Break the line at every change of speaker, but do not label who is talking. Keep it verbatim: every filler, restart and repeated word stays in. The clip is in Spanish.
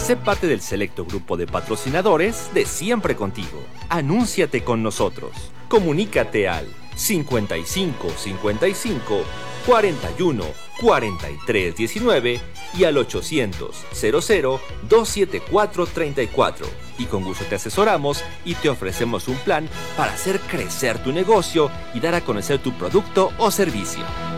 Sé parte del selecto grupo de patrocinadores de Siempre Contigo. Anúnciate con nosotros. Comunícate al cincuenta y cinco cincuenta y cinco cuarenta y uno cuarenta y tres diecinueve y al ochocientos cero cero dos siete cuatro treinta y cuatro. Y con gusto te asesoramos y te ofrecemos un plan para hacer crecer tu negocio y dar a conocer tu producto o servicio.